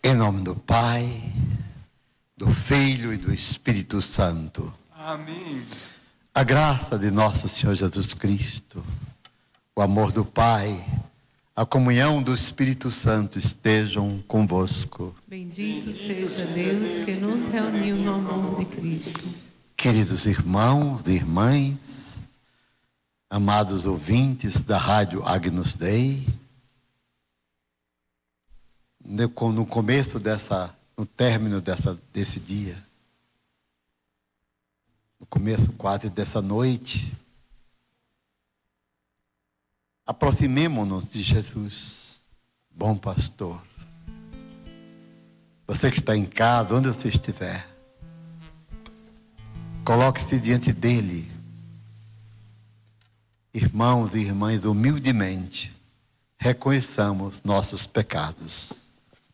Em nome do Pai, do Filho e do Espírito Santo. Amém. A graça de nosso Senhor Jesus Cristo, o amor do Pai, a comunhão do Espírito Santo estejam convosco. Bendito seja Deus que nos reuniu no amor de Cristo. Queridos irmãos e irmãs, amados ouvintes da Rádio Agnus Dei, no término desse dia, no começo quase dessa noite, aproximemo-nos de Jesus, bom pastor. Você que está em casa, onde você estiver, coloque-se diante dele. Irmãos e irmãs, humildemente, reconheçamos nossos pecados.